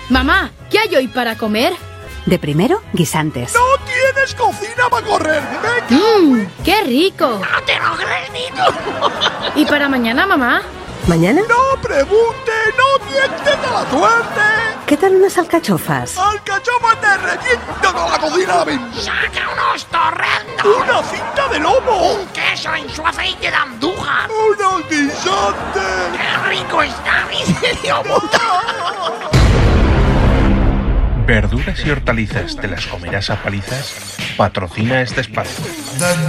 Mamá, ¿qué hay hoy para comer? De primero, guisantes. ¡No tienes cocina para correr! ¡Venga! ¡Qué rico! ¡No te lo crees ni tú! ¿Y para mañana, mamá? ¿Mañana? ¡No pregunte! ¡No tientes a la suerte! ¿Qué tal unas alcachofas? ¡Alcachofa te reviento con la cocina a la venta! ¡Saca unos torrendos! ¡Una cinta de lomo! ¡Un queso en su aceite de andújar! ¡Unos guisantes! ¡Qué rico está, mi serio puta! Verduras y hortalizas, ¿te las comerás a palizas? Patrocina este espacio.